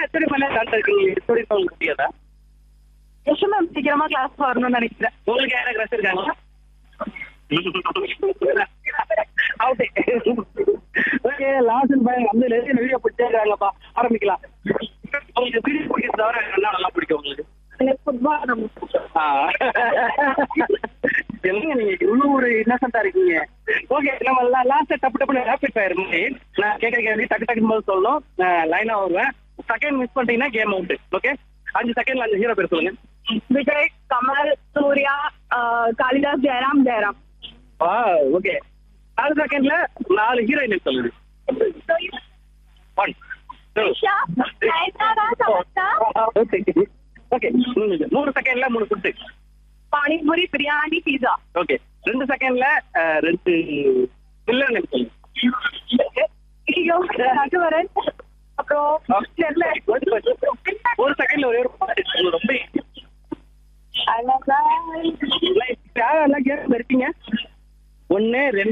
எத்தனை மணி நேரம் டான்ஸ் இருக்கீங்க? எப்படி உங்களுக்கு முடியாதா? மேம் சீக்கிரமா கிளாஸ் வரணும்னு நினைக்கிறேன். உங்களுக்கு யாராவது கிரஸ் இருக்காங்களா? ஓகே, லாஸ்ட் பையன் வந்து வீடியோ பிடிச்சிருக்காங்கப்பா. ஆரம்பிக்கலாம். உங்களுக்கு வீடியோ பிடிக்கிறது தவிர என்ன நல்லா பிடிக்கும் உங்களுக்கு? எனக்கு ஃபுட்பால் ரொம்ப பிடிக்கும். என்னங்க நீங்க இவ்வளவு ஒரு இன்னசென்ட்டா இருக்கீங்க. ஓகே, நம்ம லாஸ்ட் டப்பு டப்புன்னு ரேபிட் ஃபயர் மாதிரி நான் கேட்கற கேள்வி டக்கு டக்குன்னு போது சொல்லணும். லைனா வருவேன். செகண்ட் மிஸ் பண்ணிட்டீங்கன்னா கேம் அவுட். ஓகே, 5 செகண்ட்ல 5 ஹீரோ பேர் சொல்லுங்க. விஜய், கமல், சூர்யா, காளிதாஸ், ஜெயராம். ஓகே, 4 செகண்ட்ல 4 ஹீரோயின் சொல்லுங்க. 1 2 ஓகே, 3 செகண்ட்ல 3 ஃபுட். பானிபூரி, பிரியாணி, பீஸா. ஓகே, 2 செகண்ட்ல 2 வில்லன் சொல்லுங்க. ரகுவரன், அப்புறம் 1 செகண்ட்ல ஒரே ஒரு பாட்டு ரொம்ப எல்லாம் கேம் இருப்பீங்க. 1 2